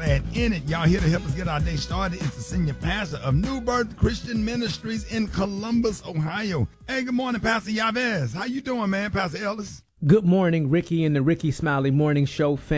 glad in it. Y'all here to help us get our day started. It's the senior pastor of New Birth Christian Ministries in Columbus, Ohio. Hey, good morning, Pastor Yavez. How you doing, man, Pastor Ellis? Good morning, Ricky and the Ricky Smiley Morning Show family.